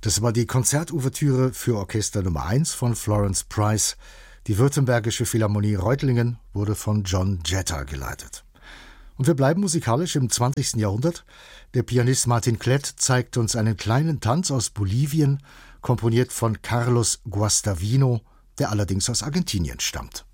Das war die Konzertouvertüre für Orchester Nummer 1 von Florence Price. Die Württembergische Philharmonie Reutlingen wurde von John Jetta geleitet. Und wir bleiben musikalisch im 20. Jahrhundert. Der Pianist Martin Klett zeigt uns einen kleinen Tanz aus Bolivien, komponiert von Carlos Guastavino, der allerdings aus Argentinien stammt.